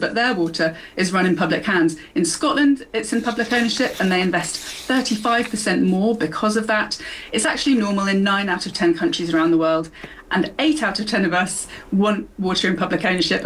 but their water is run in public hands. In Scotland, it's in public ownership, and they invest 35% more because of that. It's actually normal in 9 out of 10 countries around the world, and 8 out of 10 of us want water in public ownership.